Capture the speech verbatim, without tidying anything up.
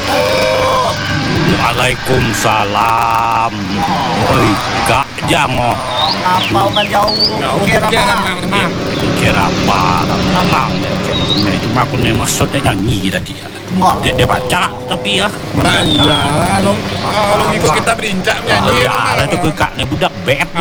Assalamualaikum. Waalaikumsalam. Oi, Kak Jango. Apa udah jauh? Kira apa? Kira apa? Memang. Eh, cuma aku nih maksudnya nyanyi tadi. Wah. Dia, dia baca tapi ya. Nah, iya, lo kalau ngikut kita berincak nyanyi. Ya, itu ke kak nih budak bet